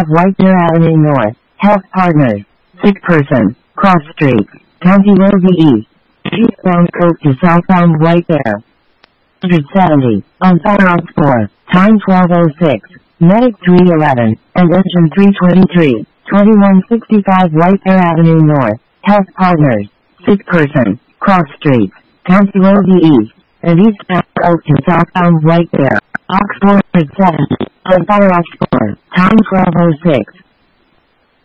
White Bear Avenue North. Health Partners. Sick person. Cross Street. County Road East. Eastbound Coast to southbound White Bear. 170. On Fireox 4. Time 12:06. Medic 311. And engine 323. 2165 White Bear Avenue North. Health Partners. Sick person. Cross Street. County Road East. And eastbound Oak to southbound White Bear. Ox 470. On Fireox 4. Time 12:06.